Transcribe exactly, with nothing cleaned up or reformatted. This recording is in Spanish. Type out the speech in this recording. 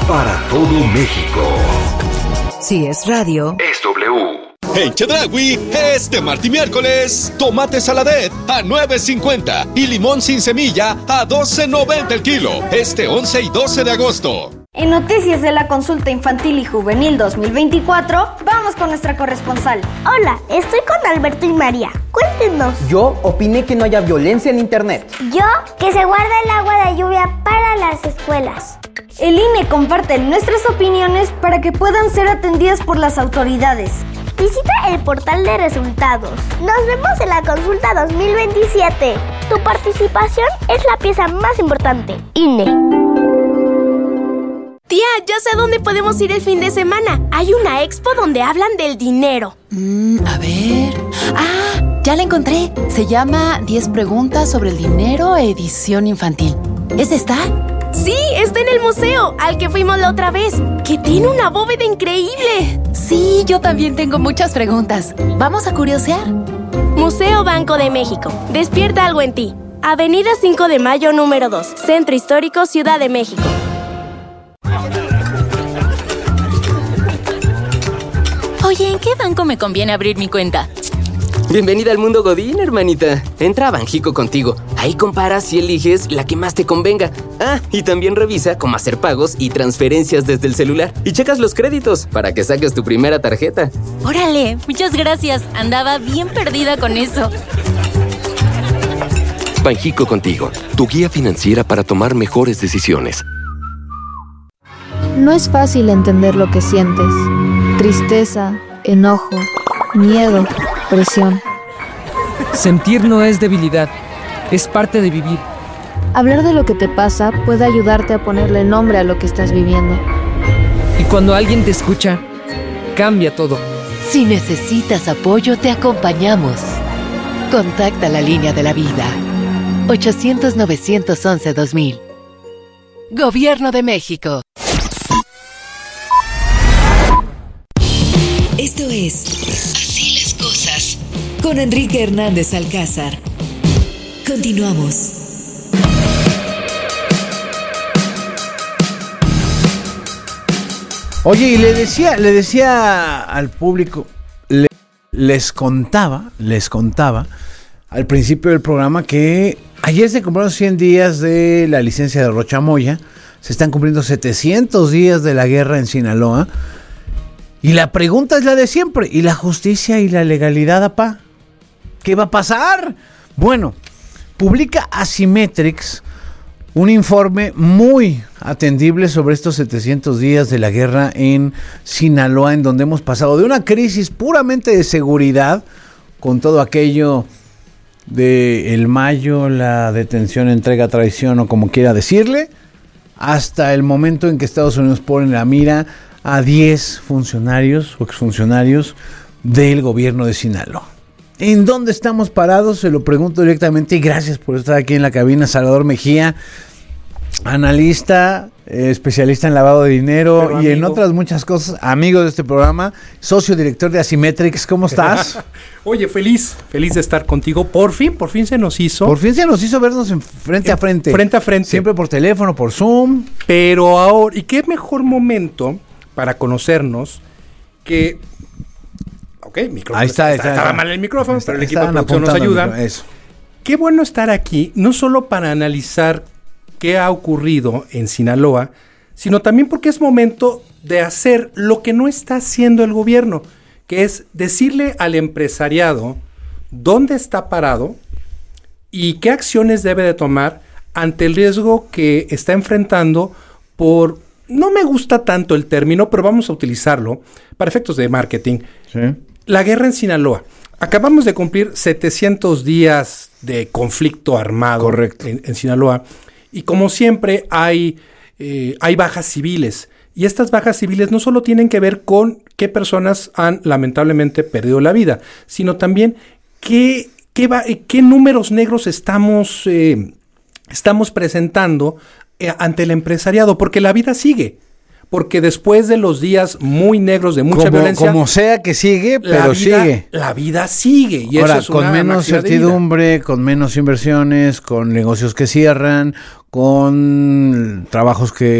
para todo México. Si es radio, es W. En Chedraui, este martes y miércoles, tomate saladet a nueve cincuenta y limón sin semilla a doce noventa el kilo. Este once y doce de agosto. En noticias de la consulta infantil y juvenil dos mil veinticuatro, vamos con nuestra corresponsal. Hola, estoy con Alberto y María. Cuéntenos. Yo opiné que no haya violencia en internet. Yo, que se guarda el agua de lluvia para las escuelas. El I N E comparte nuestras opiniones para que puedan ser atendidas por las autoridades. Visita el portal de resultados. Nos vemos en la consulta dos mil veintisiete. Tu participación es la pieza más importante. I N E. Tía, ya sé dónde podemos ir el fin de semana. Hay una expo donde hablan del dinero. Mm, a ver... ¡Ah! Ya la encontré. Se llama diez preguntas sobre el dinero, edición infantil. ¿Es esta? Sí, está en el museo, al que fuimos la otra vez, que tiene una bóveda increíble. Sí, yo también tengo muchas preguntas. ¿Vamos a curiosear? Museo Banco de México. Despierta algo en ti. Avenida cinco de mayo, número dos. Centro Histórico, Ciudad de México. Oye, ¿en qué banco me conviene abrir mi cuenta? Bienvenida al mundo Godín, hermanita. Entra a Banjico contigo. Ahí comparas y eliges la que más te convenga. Ah, y también revisa cómo hacer pagos y transferencias desde el celular. Y checas los créditos para que saques tu primera tarjeta. ¡Órale! Muchas gracias. Andaba bien perdida con eso. Banjico contigo, tu guía financiera para tomar mejores decisiones. No es fácil entender lo que sientes. Tristeza, enojo, miedo, presión. Sentir no es debilidad, es parte de vivir. Hablar de lo que te pasa puede ayudarte a ponerle nombre a lo que estás viviendo. Y cuando alguien te escucha, cambia todo. Si necesitas apoyo, te acompañamos. Contacta la línea de la vida. ochocientos, novecientos once, dos mil. Gobierno de México. Esto es Así las cosas con Enrique Hernández Alcázar. Continuamos. Oye, y le decía, le decía al público, le, les contaba, les contaba al principio del programa que ayer se cumplieron cien días de la licencia de Rocha Moya, se están cumpliendo setecientos días de la guerra en Sinaloa. Y la pregunta es la de siempre. ¿Y la justicia y la legalidad, apá? ¿Qué va a pasar? Bueno, publica Asimetrix un informe muy atendible sobre estos setecientos días de la guerra en Sinaloa, en donde hemos pasado de una crisis puramente de seguridad, con todo aquello de el Mayo, la detención, entrega, traición o como quiera decirle, hasta el momento en que Estados Unidos pone la mira a diez funcionarios o exfuncionarios del gobierno de Sinaloa. ¿En dónde estamos parados? Se lo pregunto directamente y gracias por estar aquí en la cabina. Salvador Mejía, analista, eh, especialista en lavado de dinero Pero y amigo. en otras muchas cosas, amigo de este programa, socio director de Asimetrix. ¿Cómo estás? Oye, feliz, feliz de estar contigo. Por fin, por fin se nos hizo. Por fin se nos hizo vernos en frente en, a frente. Frente a frente. Siempre por teléfono, por Zoom. Pero ahora, ¿y qué mejor momento para conocernos que... Ok, micrófono. Ahí está, está, está, estaba está. mal el micrófono, Está, pero el equipo de producción nos ayuda. Eso. Qué bueno estar aquí, no solo para analizar qué ha ocurrido en Sinaloa, sino también porque es momento de hacer lo que no está haciendo el gobierno, que es decirle al empresariado dónde está parado y qué acciones debe de tomar ante el riesgo que está enfrentando por... No me gusta tanto el término, pero vamos a utilizarlo para efectos de marketing. Sí. La guerra en Sinaloa. Acabamos de cumplir setecientos días de conflicto armado. Correcto. En, en Sinaloa. Y como siempre hay, eh, hay bajas civiles. Y estas bajas civiles no solo tienen que ver con qué personas han lamentablemente perdido la vida, sino también qué, qué, va, qué números negros estamos, eh, estamos presentando eh, ante el empresariado. Porque la vida sigue. Porque después de los días muy negros de mucha como, violencia... Como sea que sigue, pero la vida, sigue. La vida sigue. Y Ahora, eso es con una menos certidumbre, con menos inversiones, con negocios que cierran, con trabajos que